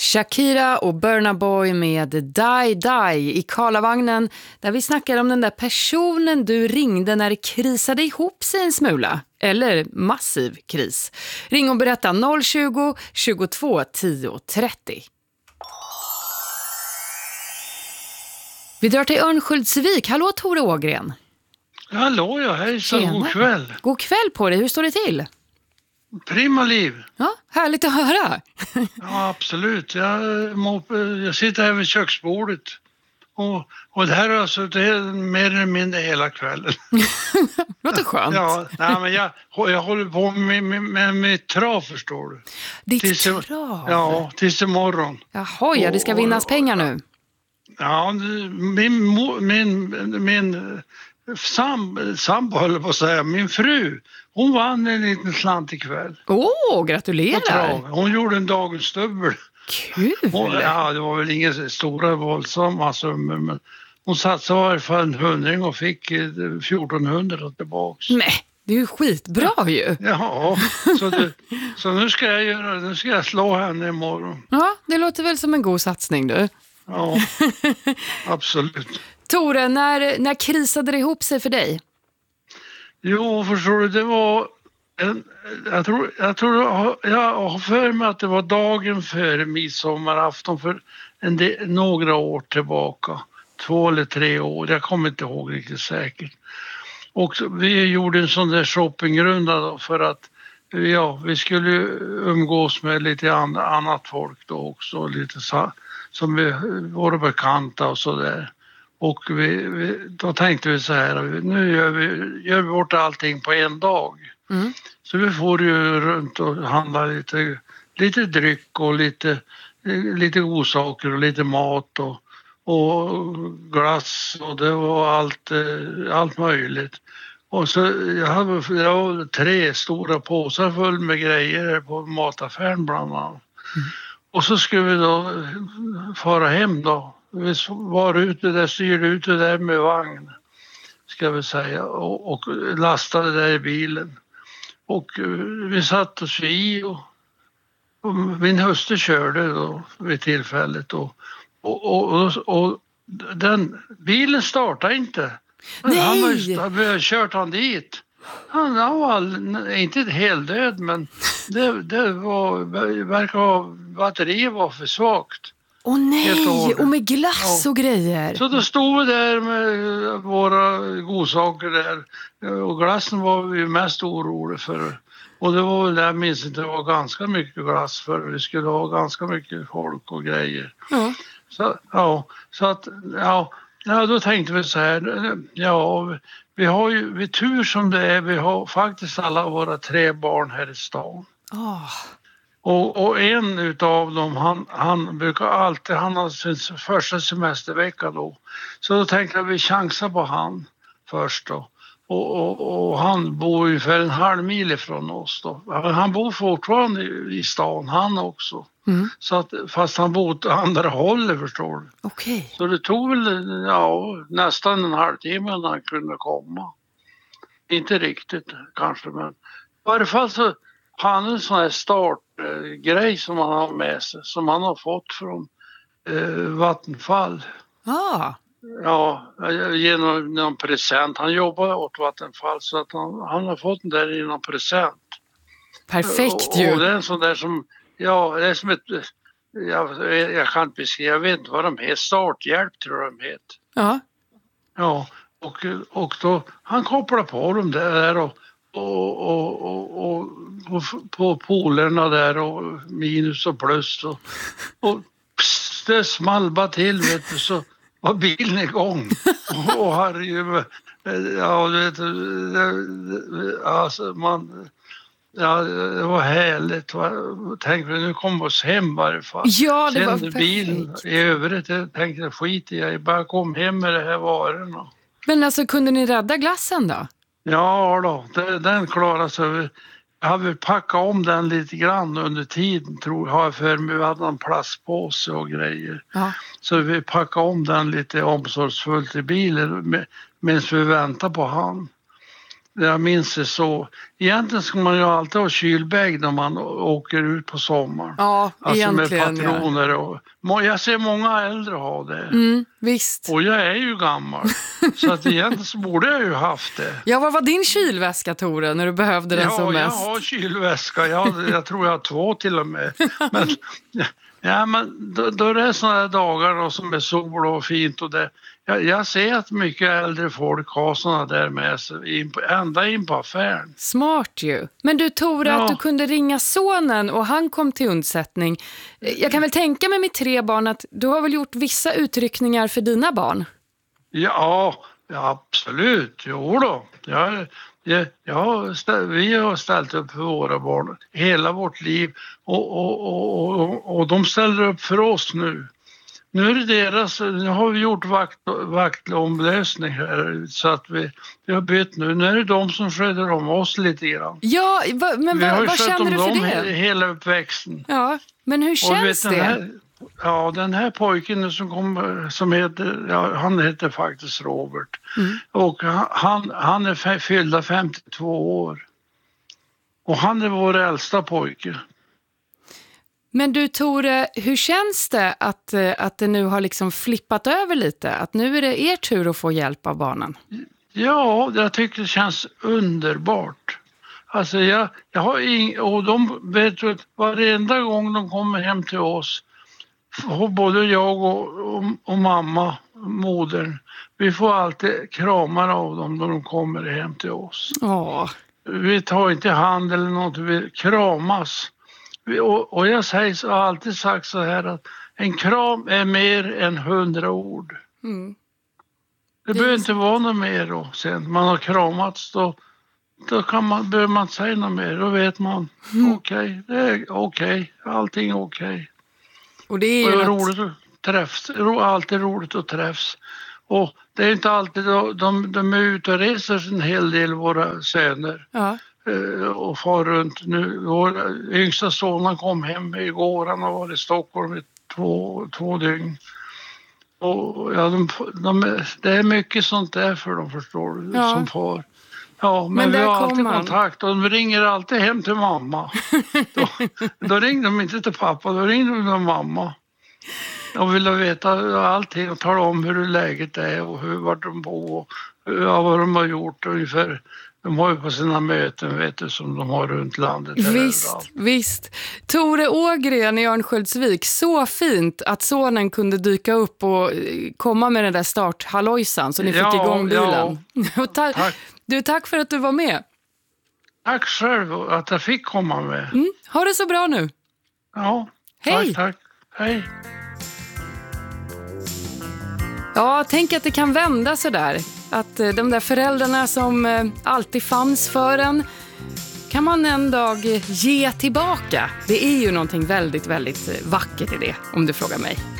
Shakira och Burna Boy med Die Die i Karlavagnen, där vi snackar om den där personen du ringde när det krisade ihop sig en smula. Eller massiv kris. Ring och berätta 020 22 10 30. Vi drar till Örnsköldsvik. Hallå Tore Ågren. Hallå, ja, hejsan, god kväll. God kväll på dig, hur står det till? Prima liv. Ja, härligt att höra. Ja, absolut. Jag sitter här vid köksbordet. Och det här alltså, det är mer eller mindre hela kvällen. Låter skönt. Ja, nej, men jag håller på med mitt trav, förstår du. Ditt trav? Ja, tills imorgon. Jaha, ja, det ska vinnas pengar nu. Ja, min sambo, höll på att säga, min fru, hon vann en liten slant ikväll. Gratulerar! Hon gjorde en dagens dubbel. Kul! Ja, det var väl inga stora våldsamma summor, men hon satsade i alla fall en 100 och fick 1400 tillbaks. Nej, det är ju skitbra ju. Ja, så nu ska jag slå henne imorgon. Ja, det låter väl som en god satsning du. Ja, absolut. Tore, när krisade det ihop sig för dig? Jo, förstår du, det var jag har för mig att det var dagen före midsommarafton för några år tillbaka. 2 eller 3 år, jag kommer inte ihåg riktigt säkert. Och vi gjorde en sån där shoppingrunda då för att vi skulle umgås med lite annat folk då också, lite som vi var bekanta och så där. Och då tänkte vi så här, nu gör vi bort allting på en dag. Mm. Så vi får ju runt och handla lite dryck och lite godsaker och lite mat och glass och det var allt möjligt. Och så jag hade 3 stora påsar full med grejer på mataffären bland annat. Mm. Och så skulle vi då fara hem då. Vi styrde ut det där med vagn, ska vi säga, och lastade där i bilen. Och vi satt oss i och min hustru körde då vid tillfället och den bilen startade inte. Nej! Han hade kört han dit. Han var inte helt död, men batteriet var för svagt. Åh nej, och med glass och grejer. Så då stod vi där med våra godsaker där och glassen var vi mest oroliga för. Och det var väl där, jag minns inte, det var ganska mycket glass för vi skulle ha ganska mycket folk och grejer. Ja. Då tänkte vi så här, vi har ju tur som det är, vi har faktiskt alla våra 3 barn här i stan. Och en utav dem, han brukar alltid, han har sin första semestervecka då. Så då tänkte jag vi chansar på han först då. Och han bor ungefär en halv mil ifrån oss då. Han bor fortfarande i stan, han också. Mm. Så att, fast han bor åt andra hållet, förstår du. Okay. Så det tog väl nästan en halvtimme när han kunde komma. Inte riktigt kanske, men i varje fall så har han en sån här startgrej som han har med sig, som han har fått från Vattenfall. Ja, genom någon present. Han jobbar åt Vattenfall så att han har fått den där i någon present. Perfekt ju. Och det är en sån där som, det är som ett, jag kan inte beskriva, jag vet inte vad de heter, starthjälp tror jag de heter. Ja. Ja, och då, han kopplar på dem där och på polerna där och minus och plus och det small bara till, vet du, så var bilen igång. Och herregud, det var härligt. Tänkte nu kommer oss hem i varje fall. Ja, det var perfekt. Bilen i övrigt, jag tänkte skit i, jag bara kom hem med det här varorna. Men alltså, kunde ni rädda glassen då? Ja då, den klarade sig. Jag hade packat om den lite grann under tiden, har jag för mig. Vi hade en plastpåse och grejer. Ja. Så vi packade om den lite omsorgsfullt i bilen medan vi väntade på han. Jag minns det så. egentligen ska man ju alltid ha kylbägg när man åker ut på sommaren. Ja, alltså egentligen. Med patroner och... Jag ser många äldre ha det. Visst. Och jag är ju gammal. Så att egentligen så borde jag ju haft det. Ja, vad var din kylväska, Tore, när du behövde den som mest? Ja, jag har kylväska. Jag tror jag har 2 till och med. Men, men då är det sådana här dagar då, som är sol och fint. Och det. Jag ser att mycket äldre folk har sådana där med sig ända in på affären. Smart ju. Men du, Tore, att du kunde ringa sonen och han kom till undsättning. Jag kan väl tänka med 3 barn att du har väl gjort vissa utryckningar för dina barn? Ja, absolut. Jo då. Vi har ställt upp för våra barn hela vårt liv och de ställer upp för oss nu. Nu är det deras, nu har vi gjort vaktomlösning här så att vi har bytt nu. Nu är det de som sköter om oss lite grann. Ja, men vad känner du för det? Hela uppväxten. Ja, men hur känns det? Den här pojken som heter, han heter faktiskt Robert. Och han är fyllda 52 år. Och han är vår äldsta pojke. Men du, Tore, hur känns det att det nu har liksom flippat över lite? Att nu är det er tur att få hjälp av barnen? Ja, jag tycker det känns underbart. Alltså jag har och de vet att varenda gång de kommer hem till oss, både jag och mamma, modern, vi får alltid kramar av dem när de kommer hem till oss. Åh. Vi tar inte hand eller något, vi kramas. Och jag har alltid sagt så här att en kram är mer än 100 ord. Det behöver inte vara något mer då. Sen man har kramats då behöver man inte säga något mer. Då vet man, okej, det är okej, allting är okej. Och det är ju roligt att träffas, alltid roligt att träffas. Och det är inte alltid de är ute och reser en hel del, våra söner. Ja. Och far runt nu. Vår yngsta son kom hem igår. Han har varit i Stockholm i två dygn. Och det är mycket sånt där för dem, förstår du, som far. Ja, men vi har alltid kontakt och de ringer alltid hem till mamma. då ringer de inte till pappa, då ringer de till mamma. De vill veta allting och tala om hur läget är och vart de bor och vad de har gjort ungefär. De har ju på sina möten, vet du, som de har runt landet. Visst. Tore Ågren i Örnsköldsvik, så fint att sonen kunde dyka upp och komma med den där starthallojsan så ni fick igång bilen. Ja. Tack för att du var med. Tack själv att jag fick komma med. Ha det så bra nu. Ja, hej. Tack. Hej. Ja, tänk att det kan vända så där. Att de där föräldrarna som alltid fanns för en kan man en dag ge tillbaka. Det är ju någonting väldigt, väldigt vackert i det, om du frågar mig.